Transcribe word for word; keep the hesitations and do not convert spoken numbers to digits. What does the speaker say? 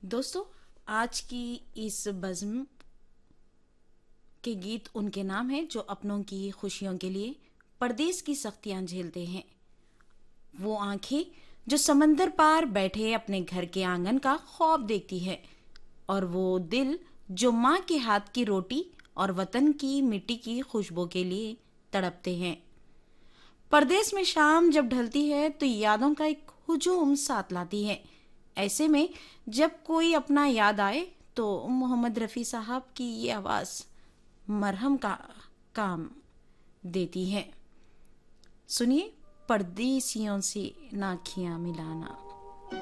दोस्तों, आज की इस बज़्म के गीत उनके नाम हैं जो अपनों की खुशियों के लिए परदेस की सख्तियां झेलते हैं। वो आंखें जो समंदर पार बैठे अपने घर के आंगन का ख्वाब देखती है, और वो दिल जो माँ के हाथ की रोटी और वतन की मिट्टी की खुशबू के लिए तड़पते हैं। परदेस में शाम जब ढलती है तो यादों का एक हुजूम साथ लाती है। ऐसे में जब कोई अपना याद आए तो मोहम्मद रफ़ी साहब की ये आवाज़ मरहम का काम देती है। सुनिए, परदेसियों से नाखियां मिलाना।